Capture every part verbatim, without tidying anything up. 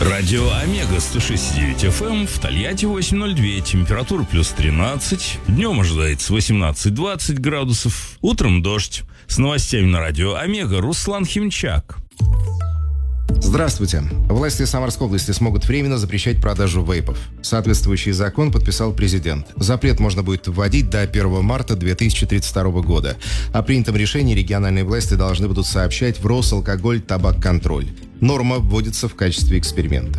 Радио Омега сто шесть и девять эф эм, в Тольятти восемь ноль два, температура плюс тринадцать, днем ожидается восемнадцать-двадцать градусов, утром дождь. С новостями на радио Омега Руслан Химчак. Здравствуйте. Власти Самарской области смогут временно запрещать продажу вейпов. Соответствующий закон подписал президент. Запрет можно будет вводить до первого марта две тысячи тридцать второго года. О принятом решении региональные власти должны будут сообщать в Росалкоголь-Табак-Контроль. Норма вводится в качестве эксперимента.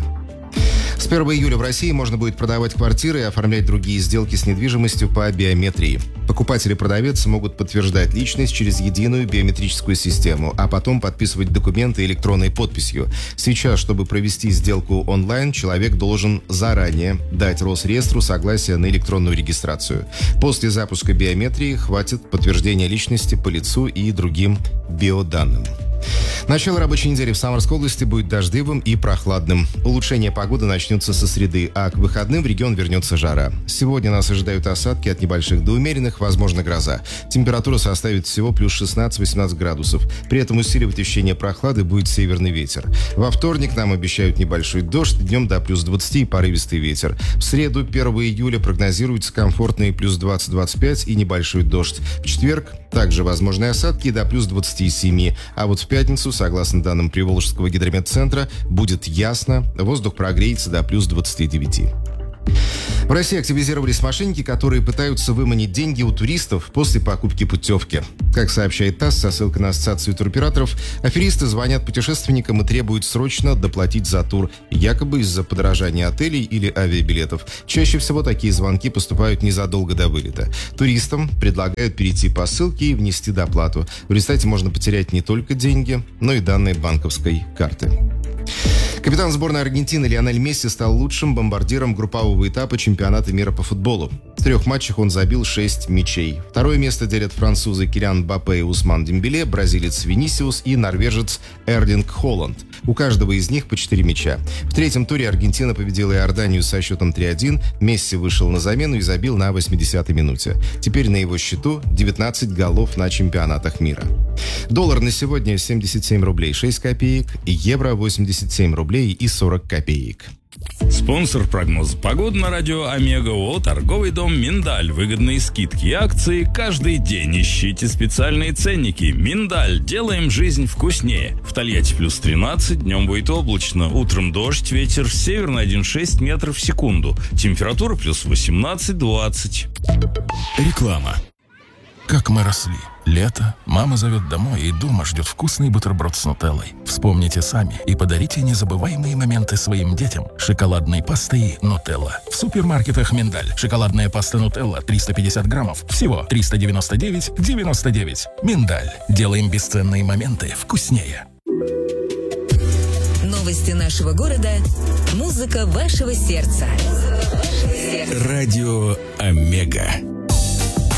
С первого июля в России можно будет продавать квартиры и оформлять другие сделки с недвижимостью по биометрии. Покупатель и продавец могут подтверждать личность через единую биометрическую систему, а потом подписывать документы электронной подписью. Сейчас, чтобы провести сделку онлайн, человек должен заранее дать Росреестру согласие на электронную регистрацию. После запуска биометрии хватит подтверждения личности по лицу и другим биоданным. Начало рабочей недели в Самарской области будет дождливым и прохладным. Улучшение погоды начнется со среды, а к выходным в регион вернется жара. Сегодня нас ожидают осадки от небольших до умеренных, возможно гроза. Температура составит всего плюс шестнадцать-восемнадцать градусов. При этом усиливать ощущение прохлады будет северный ветер. Во вторник нам обещают небольшой дождь, днем до плюс двадцати и порывистый ветер. В среду, первого июля, прогнозируется комфортные плюс двадцать-двадцать пять и небольшой дождь. В четверг также возможны осадки до плюс двадцати семи, а вот в пятницу, согласно данным Приволжского гидрометцентра, будет ясно, воздух прогреется до плюс двадцати девяти. В России активизировались мошенники, которые пытаются выманить деньги у туристов после покупки путевки. Как сообщает ТАСС со ссылкой на Ассоциацию туроператоров, аферисты звонят путешественникам и требуют срочно доплатить за тур, якобы из-за подорожания отелей или авиабилетов. Чаще всего такие звонки поступают незадолго до вылета. Туристам предлагают перейти по ссылке и внести доплату. В результате можно потерять не только деньги, но и данные банковской карты. Капитан сборной Аргентины Лионель Месси стал лучшим бомбардиром группового этапа чемпионата мира по футболу. В трех матчах он забил шесть мячей. Второе место делят французы Килиан Мбаппе и Усман Дембеле, бразилец Винисиус и норвежец Эрлинг Холланд. У каждого из них по четыре мяча. В третьем туре Аргентина победила Иорданию со счетом три один. Месси вышел на замену и забил на восьмидесятой минуте. Теперь на его счету девятнадцать голов на чемпионатах мира. Доллар на сегодня семьдесят семь рублей шесть копеек, и евро восемьдесят семь рублей и сорок копеек. Спонсор прогноза погоды на радио Омега ООО «Торговый дом Миндаль». Выгодные скидки и акции каждый день. Ищите специальные ценники. Миндаль. Делаем жизнь вкуснее. В Тольятти плюс тринадцать, днем будет облачно. Утром дождь, ветер северный один целых шесть десятых метров в секунду. Температура плюс восемнадцать-двадцать. Реклама. Как мы росли. Лето, мама зовет домой, и дома ждет вкусный бутерброд с нутеллой. Вспомните сами и подарите незабываемые моменты своим детям шоколадной пастой нутелла. В супермаркетах «Миндаль». Шоколадная паста нутелла триста пятьдесят граммов. Всего триста девяносто девять девяносто девять. «Миндаль». Делаем бесценные моменты вкуснее. Новости нашего города. Музыка вашего сердца. Радио Омега.